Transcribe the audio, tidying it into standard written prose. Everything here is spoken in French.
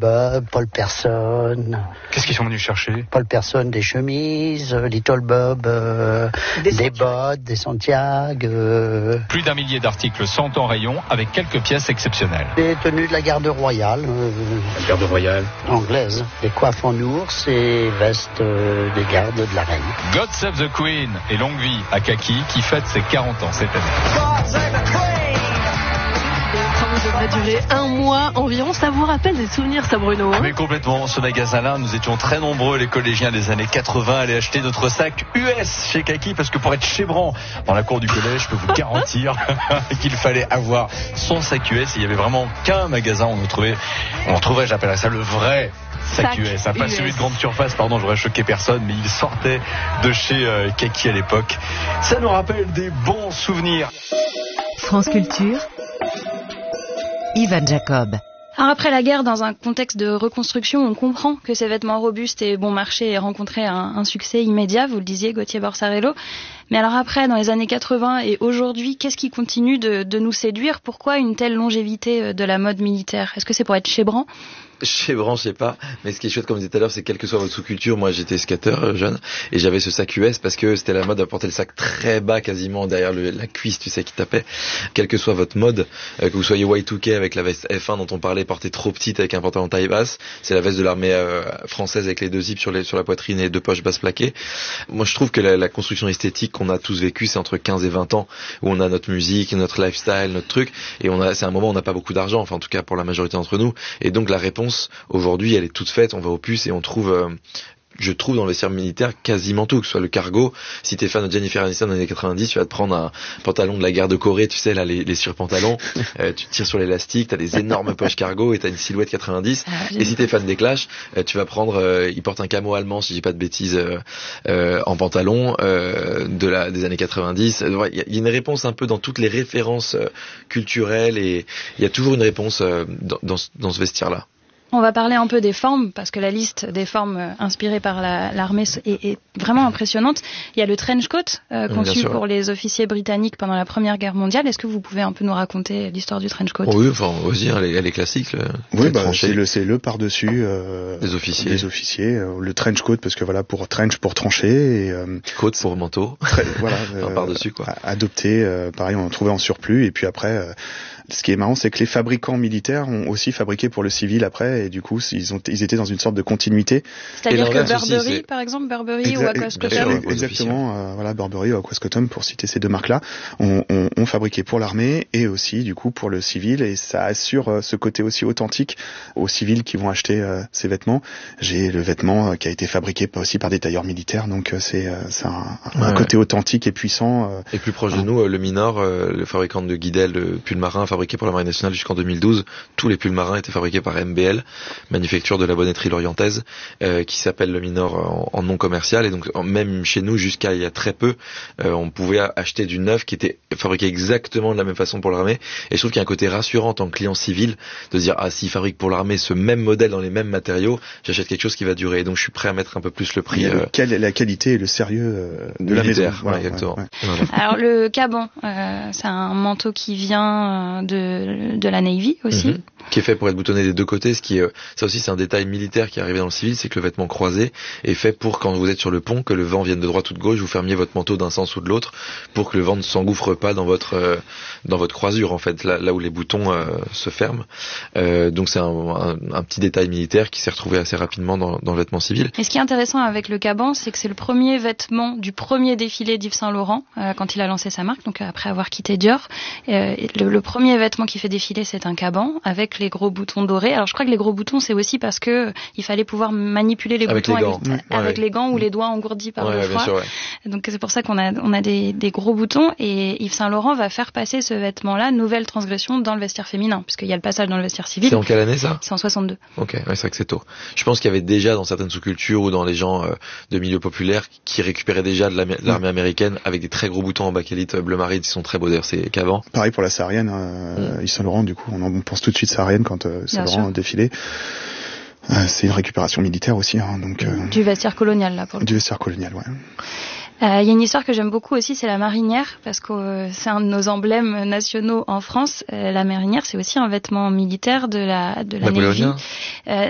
Bob, Paul Person. Qu'est-ce qu'ils sont venus chercher? Paul Person, des chemises, Little Bob, des bottes, des Santiago. Plus d'1 millier d'articles sont en rayon avec quelques pièces exceptionnelles. Des tenues de la garde royale. La garde royale Anglaise. Des coiffes en ours et vestes des gardes de la reine. God Save the Queen et longue vie à Kaki qui fête ses 40 ans cette année. Ça devrait durer 1 mois environ. Ça vous rappelle des souvenirs, ça, Bruno, hein? Mais complètement. Ce magasin-là, nous étions très nombreux, les collégiens des années 80, à aller acheter notre sac US chez Kaki, parce que pour être chébran dans la cour du collège, je peux vous garantir qu'il fallait avoir son sac US. Il y avait vraiment qu'un magasin où on trouverait, j'appellerais ça le vrai sac US, pas celui de grande surface, pardon, j'aurais choqué personne, mais il sortait de chez Kaki à l'époque. Ça nous rappelle des bons souvenirs. France Culture, Ivan Jacob. Alors après la guerre, dans un contexte de reconstruction, on comprend que ces vêtements robustes et bon marché aient rencontré un succès immédiat, vous le disiez, Gauthier Borsarello. Mais alors après, dans les années 80 et aujourd'hui, qu'est-ce qui continue de nous séduire? Pourquoi une telle longévité de la mode militaire? Est-ce que c'est pour être chébrant? Chébrant, je sais pas, mais ce qui est chouette, comme je disais tout à l'heure, c'est quelle que soit votre sous-culture. Moi, j'étais skateur jeune et j'avais ce sac US parce que c'était la mode à porter le sac très bas, quasiment derrière la cuisse, tu sais, qui tapait. Quelle que soit votre mode, que vous soyez Y2K avec la veste F1 dont on parlait, portée trop petite avec un pantalon taille basse, c'est la veste de l'armée française avec les 2 zips sur la poitrine et 2 poches basses plaquées. Moi, je trouve que la construction esthétique qu'on a tous vécue, c'est entre 15 et 20 ans, où on a notre musique, notre lifestyle, notre truc, et c'est un moment où on n'a pas beaucoup d'argent, enfin en tout cas pour la majorité d'entre nous, et donc la réponse aujourd'hui, elle est toute faite. On va au puces et on trouve, je trouve dans le vestiaire militaire quasiment tout, que ce soit le cargo. Si t'es fan de Jennifer Aniston dans les années 90, tu vas te prendre un pantalon de la guerre de Corée, tu sais là, les surpantalons, tu tires sur l'élastique, t'as des énormes poches cargo et t'as une silhouette 90. Et si t'es fan des Clash, tu vas prendre, ils portent un camo allemand, si j'ai pas de bêtises, en pantalon des années 90. Il y a une réponse un peu dans toutes les références culturelles et il y a toujours une réponse dans ce vestiaire-là. On va parler un peu des formes, parce que la liste des formes inspirées par l'armée est vraiment impressionnante. Il y a le trench coat, conçu pour les officiers britanniques pendant la Première Guerre mondiale. Est-ce que vous pouvez un peu nous raconter l'histoire du trench coat? Oui, enfin, vas-y, elle est classique. Oui, c'est le par-dessus des officiers. Le trench coat, parce que voilà, pour trench, pour trancher. Et, coat pour manteau. Voilà. Par-dessus, quoi. Adopté, pareil, on en trouvait en surplus. Et puis après... ce qui est marrant, c'est que les fabricants militaires ont aussi fabriqué pour le civil après, et du coup, ils étaient dans une sorte de continuité. C'est-à-dire que Burberry, par exemple, Burberry ou Aquascotum. Exactement, voilà, Burberry ou Aquascotum, pour citer ces 2 marques-là, ont fabriqué pour l'armée et aussi, du coup, pour le civil, et ça assure ce côté aussi authentique aux civils qui vont acheter ces vêtements. J'ai le vêtement qui a été fabriqué aussi par des tailleurs militaires, donc c'est un côté authentique et puissant. Et plus proche de nous, le Minor, le fabricant de guidel, le pull marin, fabriqué pour la Marine nationale jusqu'en 2012. Tous les pulls marins étaient fabriqués par MBL, manufacture de la bonneterie lorientaise, qui s'appelle le Minor en nom commercial. Et donc même chez nous, jusqu'à il y a très peu, on pouvait acheter du neuf qui était fabriqué exactement de la même façon pour l'armée. Et je trouve qu'il y a un côté rassurant en tant que client civil de se dire s'ils fabriquent pour l'armée ce même modèle dans les mêmes matériaux, j'achète quelque chose qui va durer. Et donc je suis prêt à mettre un peu plus le prix. La qualité et le sérieux de la maison. Voilà, exactement. Ouais. Alors le caban, c'est un manteau qui vient de la Navy aussi. Qui est fait pour être boutonné des 2 côtés, ça aussi c'est un détail militaire qui est arrivé dans le civil, c'est que le vêtement croisé est fait pour quand vous êtes sur le pont, que le vent vienne de droite ou de gauche, vous fermiez votre manteau d'un sens ou de l'autre, pour que le vent ne s'engouffre pas dans votre croisure en fait, là où les boutons se ferment. Donc c'est un petit détail militaire qui s'est retrouvé assez rapidement dans le vêtement civil. Et ce qui est intéressant avec le caban, c'est que c'est le premier vêtement du premier défilé d'Yves Saint Laurent quand il a lancé sa marque, donc après avoir quitté Dior. Le premier vêtement qui fait défiler, c'est un caban avec les gros boutons dorés. Alors je crois que les gros boutons, c'est aussi parce que il fallait pouvoir manipuler les boutons avec les gants ou les doigts engourdis par le froid. Sûr, donc c'est pour ça qu'on a des gros boutons, et Yves Saint Laurent va faire passer ce vêtement-là, nouvelle transgression, dans le vestiaire féminin, puisqu'il y a le passage dans le vestiaire civil. C'est en quelle année ça? C'est en 62. Ok, c'est vrai que c'est tôt. Je pense qu'il y avait déjà dans certaines sous-cultures ou dans les gens de milieux populaires qui récupéraient déjà de l'armée américaine avec des très gros boutons en bakélite bleu marine qui sont très beaux d'ailleurs, c'est qu'avant. Pareil pour la saharienne, Yves Saint Laurent, du coup, on pense tout de suite saharienne quand Saint Laurent défilé. C'est une récupération militaire aussi, donc du vestiaire colonial là pour le coup. Du vestiaire colonial, ouais. Il y a une histoire que j'aime beaucoup aussi, c'est la marinière, parce que c'est un de nos emblèmes nationaux en France. La marinière, c'est aussi un vêtement militaire de la Navy.